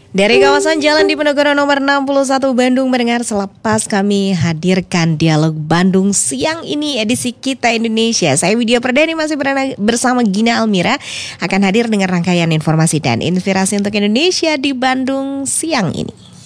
Dari kawasan Jalan Diponegoro nomor 61 Bandung mendengar selepas kami hadirkan dialog Bandung siang ini edisi Kita Indonesia. Saya Widya Perdani masih bersama Gina Almira akan hadir dengan rangkaian informasi dan inspirasi untuk Indonesia di Bandung siang ini.